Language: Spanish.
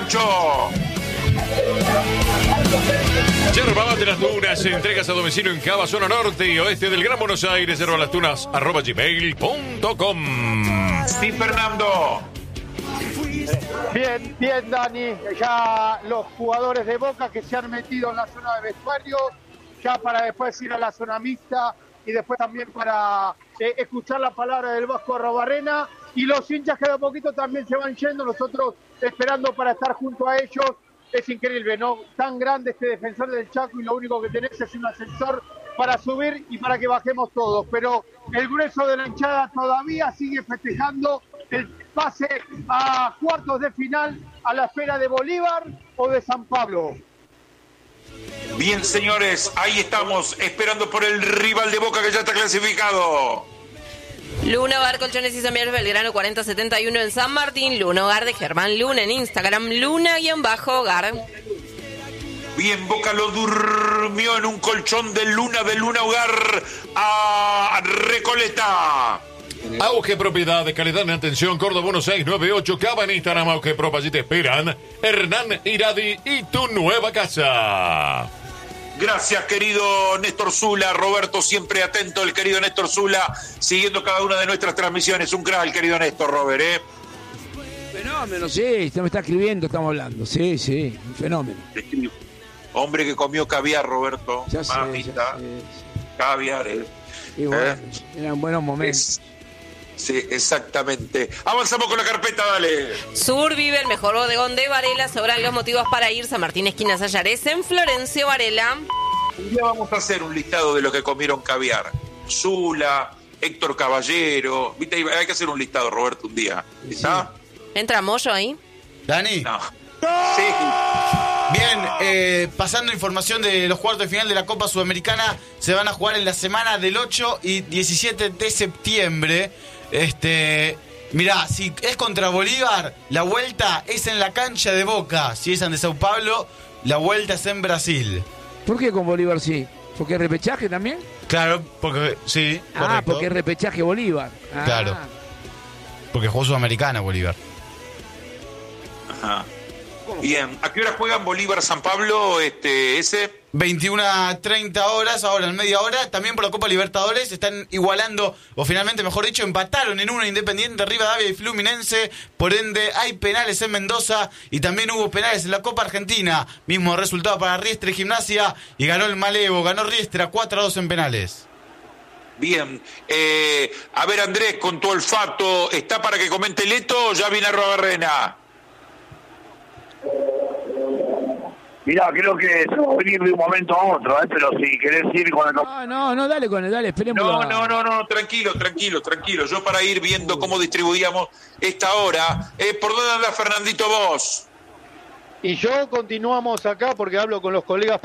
Pancho. Yerba Mate Las Tunas, entregas a domicilio en Cava, zona norte y oeste del Gran Buenos Aires. yerbalastunas@gmail.com. Sí, Fernando. Bien, Dani. Ya los jugadores de Boca que se han metido en la zona de vestuario, ya para después ir a la zona mixta y después también para escuchar la palabra del Vasco Arrobarrena. Y los hinchas que de a poquito también se van yendo, nosotros esperando para estar junto a ellos. Es increíble, ¿no? Tan grande este defensor del Chaco y lo único que tenés es un ascensor para subir y para que bajemos todos. Pero el grueso de la hinchada todavía sigue festejando el pase a cuartos de final a la espera de Bolívar o de San Pablo. Bien, señores, ahí estamos esperando por el rival de Boca que ya está clasificado. Luna Hogar, Colchones y Somieres, Belgrano 4071 en San Martín. Luna Hogar de Germán Luna en Instagram, Luna-Hogar. Bien, Boca lo durmió en un colchón de Luna Hogar a Recoleta. Auge Propiedad de calidad en atención, Córdoba 1698, Cava en Instagram, Auge Prop, allí te esperan Hernán Iradi y tu nueva casa. Gracias, querido Néstor Zula. Roberto, siempre atento, el querido Néstor Zula, siguiendo cada una de nuestras transmisiones. Un crack, el querido Néstor, Robert, ¿eh? Fenómeno, sí, usted me está escribiendo, estamos hablando. Sí, un fenómeno. Hombre que comió caviar, Roberto. Ya sé. Caviar, Y bueno, eran buenos momentos. Sí, exactamente. Avanzamos con la carpeta, dale. Sur vive el mejor bodegón de Varela. Sobran los motivos para ir. San Martín, esquina Sayares, en Florencio Varela. Un día vamos a hacer un listado de los que comieron caviar. Zula, Héctor Caballero. ¿Viste? Hay que hacer un listado, Roberto, un día. ¿Está? ¿Entra Moyo ahí? Dani. No. Sí. Bien, pasando información de los cuartos de final de la Copa Sudamericana, se van a jugar en la semana del 8 y 17 de septiembre. Mirá, si es contra Bolívar, la vuelta es en la cancha de Boca. Si es de Sao Paulo, la vuelta es en Brasil. ¿Por qué con Bolívar sí? ¿Porque es repechaje también? Claro, porque sí, correcto. Porque es repechaje Bolívar. Claro. Porque jugó Sudamericana Bolívar. Ajá. Bien, ¿a qué hora juegan Bolívar San Pablo ese? 21:30 horas, ahora en media hora. También por la Copa Libertadores están igualando, o finalmente, mejor dicho, empataron en una Independiente, Rivadavia y Fluminense. Por ende, hay penales en Mendoza y también hubo penales en la Copa Argentina. Mismo resultado para Riestra y Gimnasia y ganó el Malevo, ganó Riestra 4-2 en penales. Bien, a ver, Andrés, con tu olfato, ¿está para que comente Leto o ya viene Arrobarrena? Mirá, creo que se va a venir de un momento a otro, pero si querés ir con el... No, dale con él, dale, esperemos. No, tranquilo. Yo para ir viendo cómo distribuíamos esta hora. ¿Por dónde anda Fernandito vos? Y yo continuamos acá porque hablo con los colegas